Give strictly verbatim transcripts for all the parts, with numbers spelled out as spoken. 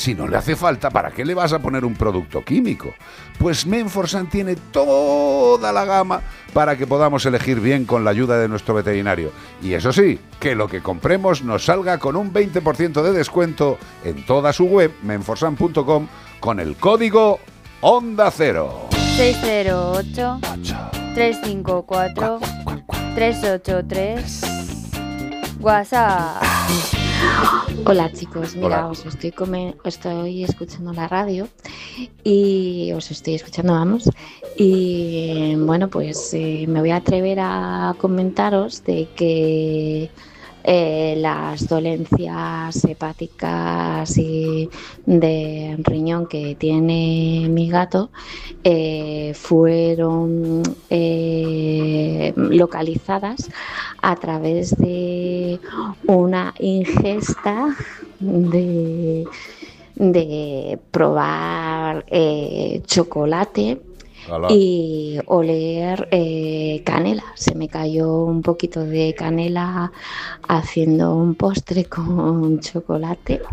Si no le hace falta, ¿para qué le vas a poner un producto químico? Pues Menforsan tiene toda la gama para que podamos elegir bien con la ayuda de nuestro veterinario. Y eso sí, que lo que compremos nos salga con un veinte por ciento de descuento en toda su web, menforsan punto com, con el código Onda Cero. seis cero ocho, tres cinco cuatro, tres ocho tres. WhatsApp. Hola chicos, mira, Hola. os estoy, come- estoy escuchando la radio y os estoy escuchando, vamos, y bueno, pues eh, me voy a atrever a comentaros de que eh, las dolencias hepáticas y de riñón que tiene mi gato eh, fueron eh, localizadas a través de una ingesta de, de probar eh, chocolate Hola. y oler eh, canela. Se me cayó un poquito de canela haciendo un postre con chocolate.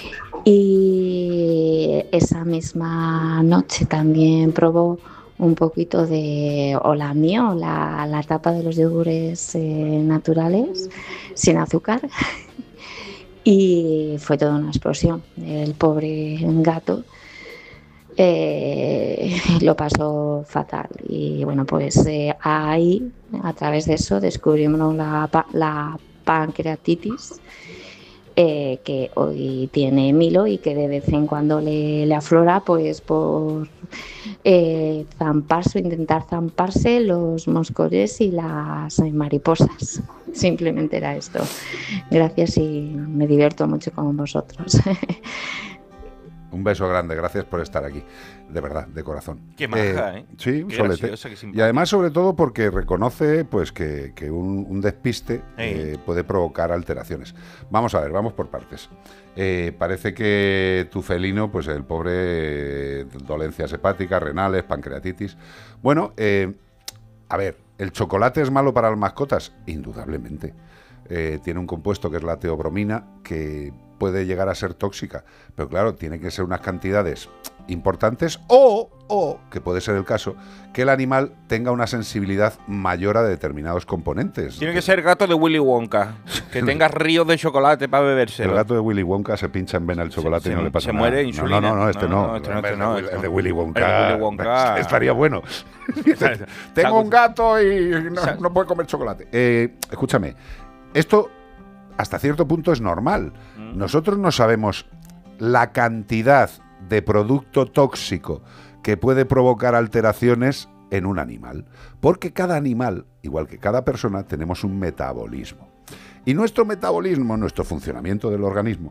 Y esa misma noche también probó un poquito de Olamio, la, la tapa de los yogures eh, naturales, sin azúcar. Y fue toda una explosión. El pobre gato eh, lo pasó fatal. Y bueno, pues eh, ahí, a través de eso, descubrimos la, pa- la pancreatitis. Eh, que hoy tiene Milo y que de vez en cuando le, le aflora pues por eh, zamparse o intentar zamparse los moscores y las mariposas. Simplemente era esto. Gracias y me divierto mucho con vosotros. Un beso grande, gracias por estar aquí, de verdad, de corazón. Qué maja, ¿eh? Sí, un Qué solete. graciosa, qué Y simpática. además, sobre todo, porque reconoce pues que, que un, un despiste eh, puede provocar alteraciones. Vamos a ver, vamos por partes. Eh, parece que tu felino, pues el pobre, eh, dolencias hepáticas, renales, pancreatitis. Bueno, eh, a ver, ¿el chocolate es malo para las mascotas? Indudablemente. Eh, tiene un compuesto que es la teobromina, que puede llegar a ser tóxica, pero claro, tiene que ser unas cantidades importantes o, o, que puede ser el caso, que el animal tenga una sensibilidad mayor a determinados componentes. Tiene que ser gato de Willy Wonka, que tenga ríos de chocolate para bebérselo. El gato de Willy Wonka se pincha en vena el chocolate Se- y no se- le pasa se nada. muere de no, insulina. no, no, no, este no. No, este no, El este de no, Willy- este el de no. Willy El Wonka. de Willy Wonka. Estaría bueno. Tengo un gato y no, no puede comer chocolate. Eh, escúchame, esto hasta cierto punto es normal. Nosotros no sabemos la cantidad de producto tóxico que puede provocar alteraciones en un animal, porque cada animal, igual que cada persona, tenemos un metabolismo. Y nuestro metabolismo, nuestro funcionamiento del organismo,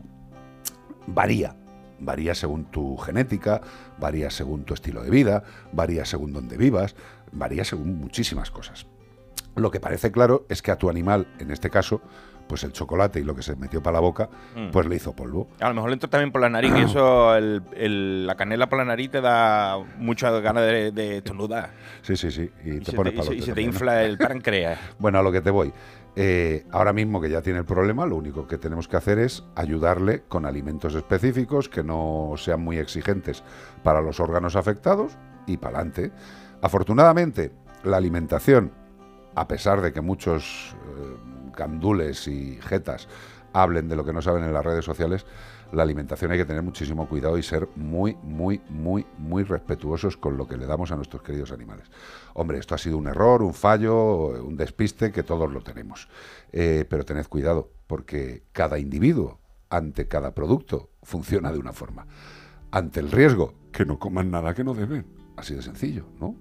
varía. Varía según tu genética, varía según tu estilo de vida, varía según dónde vivas, varía según muchísimas cosas. Lo que parece claro es que a tu animal, en este caso, pues el chocolate y lo que se metió para la boca, Mm. pues le hizo polvo. A lo mejor le entró también por la nariz y eso, el, el- la canela por la nariz te da muchas ganas de, de estornudar. Sí, sí, sí. Y, Y te se pones te, y se- palote y se te también, ¿no? infla el páncreas. Bueno, a lo que te voy. Eh, ahora mismo que ya tiene el problema, lo único que tenemos que hacer es ayudarle con alimentos específicos que no sean muy exigentes para los órganos afectados y para adelante. Afortunadamente, la alimentación, a pesar de que muchos eh, gandules y jetas hablen de lo que no saben en las redes sociales, la alimentación hay que tener muchísimo cuidado y ser muy, muy, muy, muy respetuosos con lo que le damos a nuestros queridos animales. Hombre, esto ha sido un error, un fallo, un despiste, que todos lo tenemos. Eh, pero tened cuidado, porque cada individuo, ante cada producto, funciona de una forma. Ante el riesgo, que no coman nada que no deben. Así de sencillo, ¿no?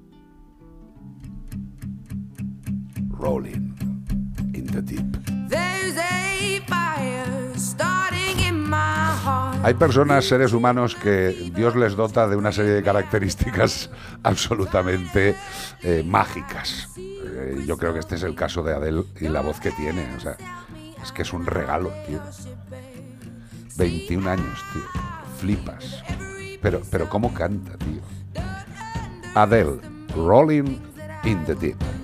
Rolling in the deep. There's a fire starting in my heart. Hay personas, seres humanos, que Dios les dota de una serie de características absolutamente eh, mágicas. Eh, yo creo que este es el caso de Adele y la voz que tiene. O sea, es que es un regalo, tío. veintiún años, tío. Flipas. Pero, pero cómo canta, tío. Adele, Rolling in the Deep.